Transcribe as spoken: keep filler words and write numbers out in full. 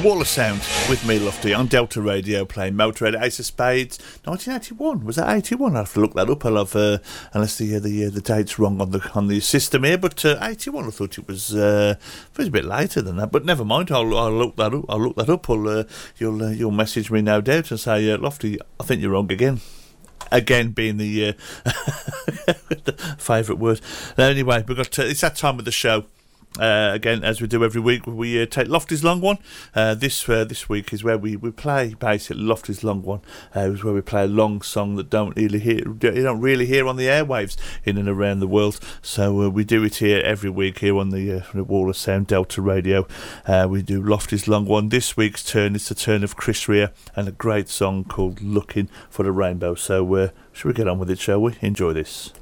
Wall of Sound with me, Lofty, on Delta Radio, playing Motorhead, Ace of Spades, nineteen eighty-one. Was that eighty-one? I have to look that up. I'll have, uh, unless the uh, the uh, the date's wrong on the on the system here. But uh, eighty-one, I thought it was. Uh, it was a bit later than that. But never mind. I'll I'll look that up. I'll look that up. I'll, uh, you'll uh, you'll message me no doubt and say, uh, Lofty, I think you're wrong again. Again, being the, uh, the favourite word. Anyway, we've got uh, it's that time of the show. Uh, again, as we do every week, we uh, take Lofty's Long One. Uh, this uh, this week is where we, we play basically Lofty's Long One. Uh, is where we play a long song that don't really hear you don't really hear on the airwaves in and around the world. So uh, we do it here every week here on the, uh, the Wall of Sound Delta Radio. Uh, we do Lofty's Long One. This week's turn is the turn of Chris Rea and a great song called "Looking for the Rainbow." So uh, should we get on with it? Shall we? Enjoy this.